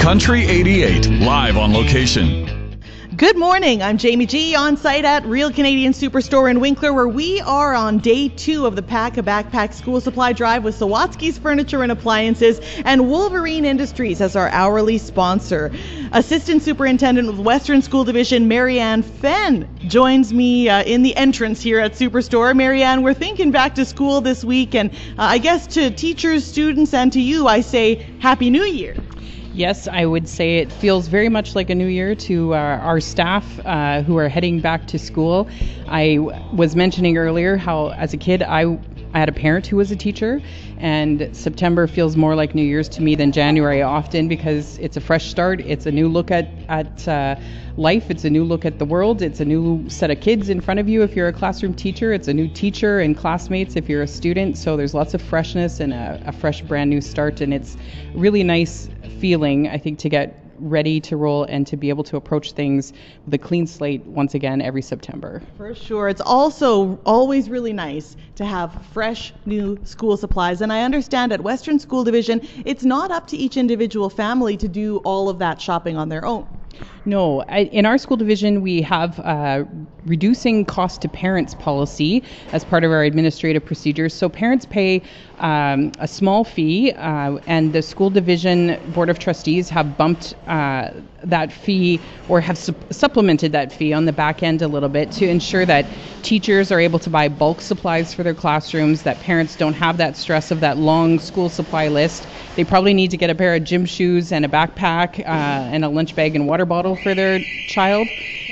Country 88, live on location. Good morning. I'm Jamie G. on site at Real Canadian Superstore in Winkler, where we are on day 2 of the Pack a Backpack School Supply Drive with Sawatsky's Furniture and Appliances and Wolverine Industries as our hourly sponsor. Assistant Superintendent of Western School Division, Marianne Fenn, joins me in the entrance here at Superstore. Marianne, we're thinking back to school this week, and I guess to teachers, students, and to you, I say Happy New Year. Yes, I would say it feels very much like a new year to our staff who are heading back to school. I was mentioning earlier how as a kid I had a parent who was a teacher, and September feels more like New Year's to me than January often because it's a fresh start. It's a new look at life. It's a new look at the world. It's a new set of kids in front of you if you're a classroom teacher. It's a new teacher and classmates if you're a student. So there's lots of freshness and a fresh brand new start, and it's really nice feeling, I think, to get ready to roll and to be able to approach things with a clean slate once again every September. For sure. It's also always really nice to have fresh new school supplies, and I understand at Western School Division it's not up to each individual family to do all of that shopping on their own. No, in our school division, we have reducing cost to parents policy as part of our administrative procedures. So parents pay a small fee, and the school division board of trustees have bumped that fee or have supplemented that fee on the back end a little bit to ensure that teachers are able to buy bulk supplies for their classrooms, that parents don't have that stress of that long school supply list. They probably need to get a pair of gym shoes and a backpack and a lunch bag and water bottle for their child.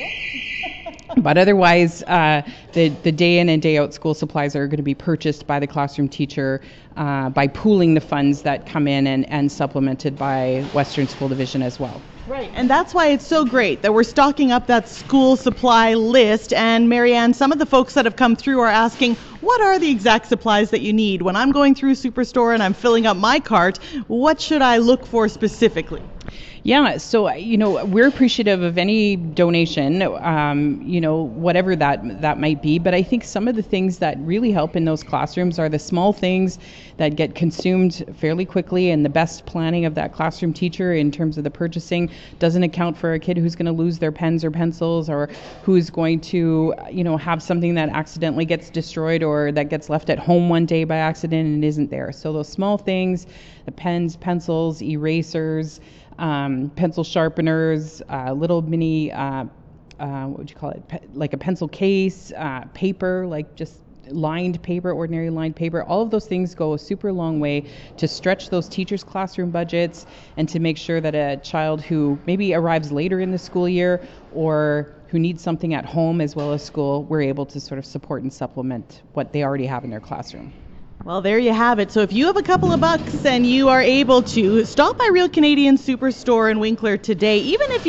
But otherwise, the day in and day out school supplies are going to be purchased by the classroom teacher by pooling the funds that come in and supplemented by Western School Division as well. Right, and that's why it's so great that we're stocking up that school supply list. And Marianne, some of the folks that have come through are asking, what are the exact supplies that you need? When I'm going through Superstore and I'm filling up my cart, what should I look for specifically? Yeah, so, we're appreciative of any donation, whatever that might be. But I think some of the things that really help in those classrooms are the small things that get consumed fairly quickly, and the best planning of that classroom teacher in terms of the purchasing doesn't account for a kid who's going to lose their pens or pencils, or who's going to, have something that accidentally gets destroyed or that gets left at home one day by accident and isn't there. So those small things, the pens, pencils, erasers, pencil sharpeners, little mini, what would you call it? Like a pencil case, paper, like just lined paper, ordinary lined paper. All of those things go a super long way to stretch those teachers' classroom budgets and to make sure that a child who maybe arrives later in the school year or who needs something at home as well as school, we're able to sort of support and supplement what they already have in their classroom. Well, there you have it. So if you have a couple of bucks and you are able to, stop by Real Canadian Superstore in Winkler today, even if